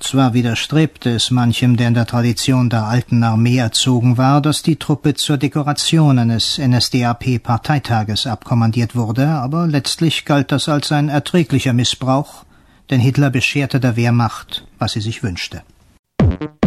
Zwar widerstrebte es manchem, der in der Tradition der alten Armee erzogen war, dass die Truppe zur Dekoration eines NSDAP-Parteitages abkommandiert wurde, aber letztlich galt das als ein erträglicher Missbrauch, denn Hitler bescherte der Wehrmacht, was sie sich wünschte.